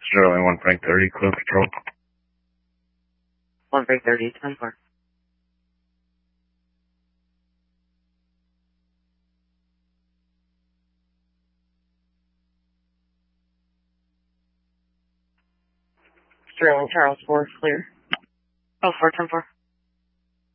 Sterling 1 Frank 30, clear patrol. 1 Frank 30, 24. Sterling Charles 4, clear. Oh, 410-4.